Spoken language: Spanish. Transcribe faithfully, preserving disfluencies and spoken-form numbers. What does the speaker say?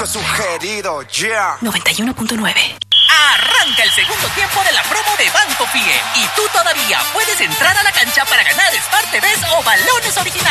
Fue sugerido, yeah. noventa y uno punto nueve. Arranca el segundo tiempo de la promo de Banco F I E y tú todavía puedes entrar a la cancha para ganar Smart T Vs o balones originales.